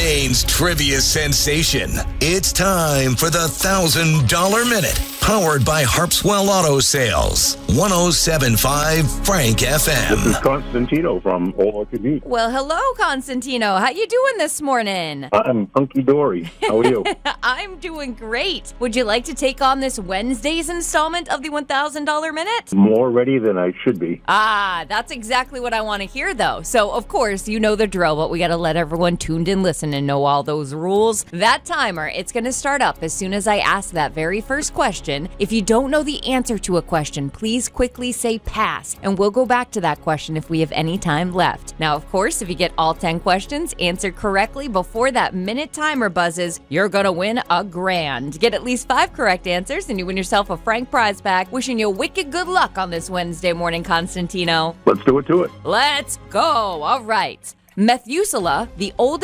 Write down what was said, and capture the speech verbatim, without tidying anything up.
Maine's trivia sensation. It's time for the one thousand dollars Minute, powered by Harpswell Auto Sales. one oh seven point five Frank F M. This is Constantino from Ola Commute. Well, hello, Constantino. How you doing this morning? I'm hunky-dory. How are you? I'm doing great. Would you like to take on this Wednesday's installment of the one thousand dollars Minute? More ready than I should be. Ah, that's exactly what I want to hear, though. So, of course, you know the drill, but we got to let everyone tuned in listen and know all those rules. That timer, it's going to start up as soon as I ask that very first question. If you don't know the answer to a question, please quickly say pass, and we'll go back to that question if we have any time left. Now, of course, if you get all ten questions answered correctly before that minute timer buzzes, you're going to win a grand. Get at least five correct answers, and you win yourself a Frank prize pack. Wishing you wicked good luck on this Wednesday morning, Constantino. Let's do it to it. Let's go. All right. Methuselah, the oldest